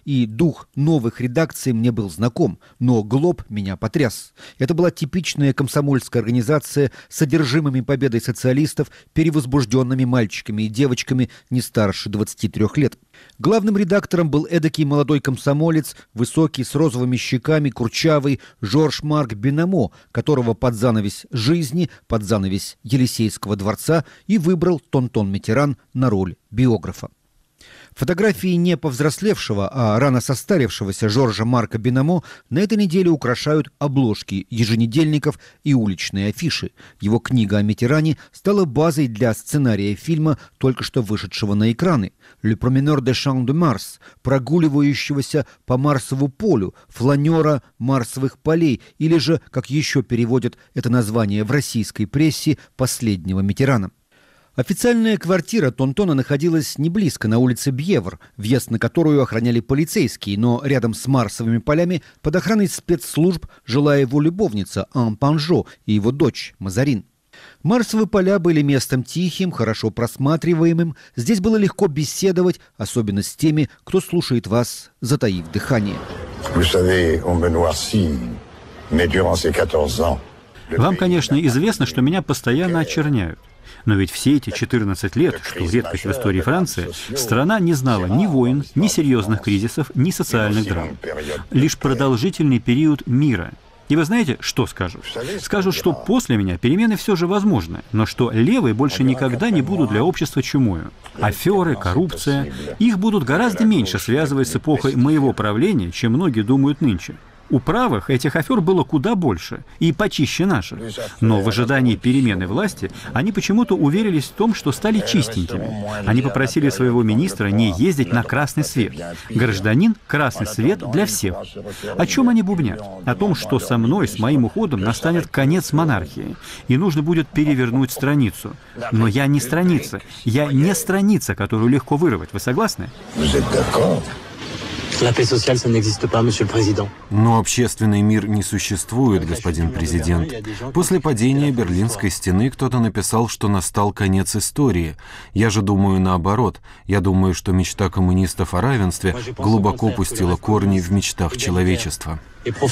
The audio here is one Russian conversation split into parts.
и дух новых редакций мне был знаком, но Глоб меня потряс. Это была типичная комсомольская организация с содержимыми победой социалистов, перевозбужденными мальчиками и девочками не старше 23 лет. Главным редактором был эдакий молодой комсомолец, высокий, с розовыми щеками, курчавый Жорж-Марк Бенамо, которого под занавес жизни, под занавес Елисейского дворца и выбрал Тонтон Миттеран на роль биографа. Фотографии не повзрослевшего, а рано состарившегося Жоржа Марка Бенамо на этой неделе украшают обложки еженедельников и уличные афиши. Его книга о Миттеране стала базой для сценария фильма, только что вышедшего на экраны. «Le promeneur des champs de Mars», прогуливающегося по Марсову полю, фланера Марсовых полей, или же, как еще переводят это название в российской прессе, «Последнего Миттерана». Официальная квартира Тонтона находилась не близко, на улице Бьевр, въезд на которую охраняли полицейские, но рядом с Марсовыми полями под охраной спецслужб жила его любовница Ан Панжо и его дочь Мазарин. Марсовые поля были местом тихим, хорошо просматриваемым. Здесь было легко беседовать, особенно с теми, кто слушает вас, затаив дыхание. Вам, конечно, известно, что меня постоянно очерняют. Но ведь все эти 14 лет, что редкость в истории Франции, страна не знала ни войн, ни серьезных кризисов, ни социальных драм. Лишь продолжительный период мира. И вы знаете, что скажут? Скажут, что после меня перемены все же возможны, но что левые больше никогда не будут для общества чумою. Аферы, коррупция, их будут гораздо меньше связывать с эпохой моего правления, чем многие думают нынче. У правых этих афер было куда больше и почище наших. Но в ожидании перемены власти они почему-то уверились в том, что стали чистенькими. Они попросили своего министра не ездить на красный свет. Гражданин – красный свет для всех. О чем они бубнят? О том, что со мной, с моим уходом, настанет конец монархии, и нужно будет перевернуть страницу. Но я не страница. Я не страница, которую легко вырвать. Вы согласны? Но общественный мир не существует, господин президент. После падения Берлинской стены кто-то написал, что настал конец истории. Я же думаю наоборот. Я думаю, что мечта коммунистов о равенстве глубоко пустила корни в мечтах человечества.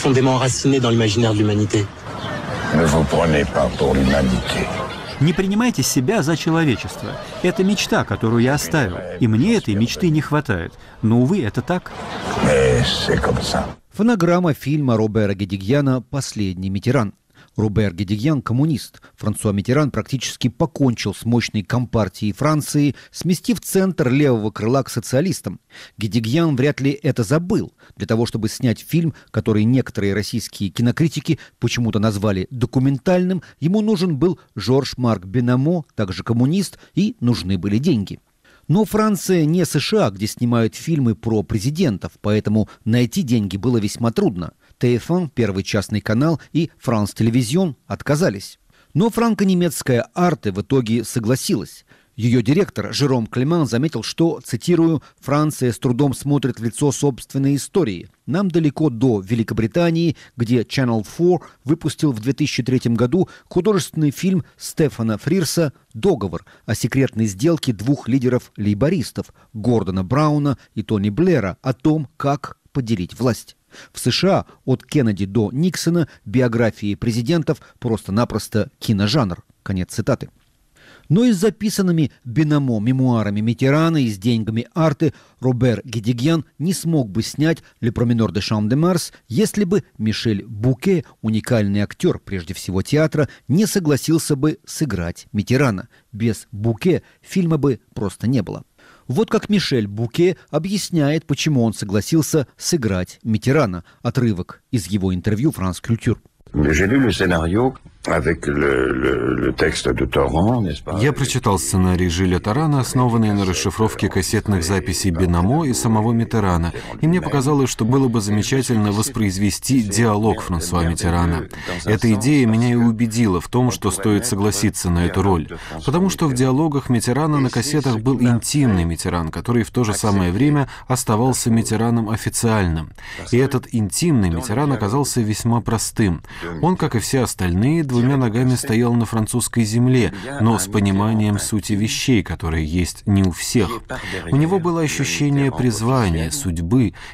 Не принимайте себя за человечество. Это мечта, которую я оставил. И мне этой мечты не хватает. Но, увы, это так. Фонограмма фильма Робера Гедигьяна «Последний Миттеран». Робер Гедигьян – коммунист. Франсуа Миттеран практически покончил с мощной компартией Франции, сместив центр левого крыла к социалистам. Гедигьян вряд ли это забыл. Для того, чтобы снять фильм, который некоторые российские кинокритики почему-то назвали документальным, ему нужен был Жорж-Марк Бенамо, также коммунист, и нужны были деньги. Но Франция не США, где снимают фильмы про президентов, поэтому найти деньги было весьма трудно. TF1, первый частный канал, и France Television отказались. Но франко-немецкая Арте в итоге согласилась. Ее директор Жером Клеман заметил, что, цитирую, «Франция с трудом смотрит в лицо собственной истории. Нам далеко до Великобритании, где Channel 4 выпустил в 2003 году художественный фильм Стефана Фрирса «Договор» о секретной сделке двух лидеров лейбористов Гордона Брауна и Тони Блэра о том, как поделить власть. В США от Кеннеди до Никсона биографии президентов просто-напросто киножанр». Конец цитаты. Но и с записанными Бенамо мемуарами Миттерана и с деньгами Арте Робер Гедигьян не смог бы снять «Le promeneur des champs de Mars», если бы Мишель Буке, уникальный актер прежде всего театра, не согласился бы сыграть Миттерана. Без Буке фильма бы просто не было. Вот как Мишель Буке объясняет, почему он согласился сыграть Миттерана. Отрывок из его интервью «France Culture». Я прочитал сценарий Жиля Тарана, основанный на расшифровке кассетных записей Бенамо и самого Миттерана, и мне показалось, что было бы замечательно воспроизвести диалог Франсуа Миттерана. Эта идея меня и убедила в том, что стоит согласиться на эту роль, потому что в диалогах Миттерана на кассетах был интимный Миттеран, который в то же самое время оставался Миттераном официальным. И этот интимный Миттеран оказался весьма простым. Он, как и все остальные, двумя ногами стоял на французской земле, но с пониманием сути вещей, которые есть не у всех. У него было ощущение призвания, судьбы,